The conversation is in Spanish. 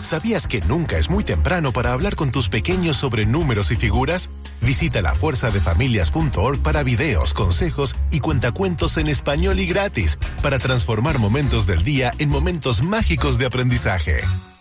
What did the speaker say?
¿Sabías que nunca es muy temprano para hablar con tus pequeños sobre números y figuras? Visita lafuerzadefamilias.org para videos, consejos y cuentacuentos en español y gratis para transformar momentos del día en momentos mágicos de aprendizaje.